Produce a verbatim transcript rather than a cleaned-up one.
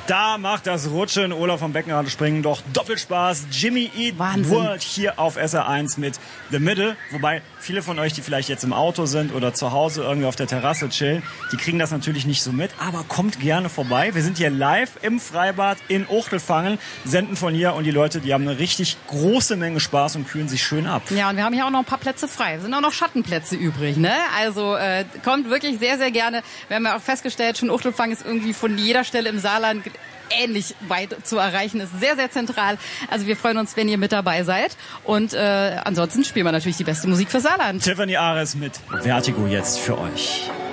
Da macht das Rutschen, Olaf vom Beckenrad springen doch doppelt Spaß. Jimmy Eat Wahnsinn. World hier auf S R eins mit The Middle. Wobei viele von euch, die vielleicht jetzt im Auto sind oder zu Hause irgendwie auf der Terrasse chillen, die kriegen das natürlich nicht so mit. Aber kommt gerne vorbei. Wir sind hier live im Freibad in Uchtelfangen, senden von hier und die Leute, die haben eine richtig große Menge Spaß und kühlen sich schön ab. Ja, und wir haben hier auch noch ein paar Plätze frei. Es sind auch noch Schattenplätze übrig, ne? Also äh, kommt wirklich sehr, sehr gerne. Wir haben ja auch festgestellt, schon Uchtelfangen ist irgendwie von jeder Stelle im Saarland ähnlich weit zu erreichen, ist sehr, sehr zentral. Also wir freuen uns, wenn ihr mit dabei seid. Und äh, ansonsten spielen wir natürlich die beste Musik für Saarland. Tiffany Ares mit Vertigo jetzt für euch.